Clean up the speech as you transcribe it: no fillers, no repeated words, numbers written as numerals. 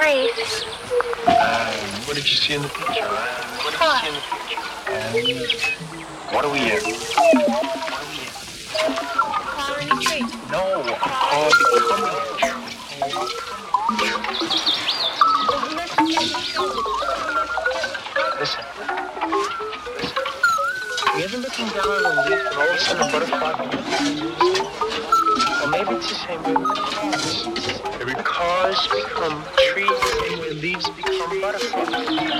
tree. What did you see in the picture? What are we in? Car in a tree. No, a car becoming a tree. Listen. You ever looking down on a leaf and all of a sudden a butterfly comes? Or maybe it's the same way with cars. Every cars become trees, the same way leaves become butterflies.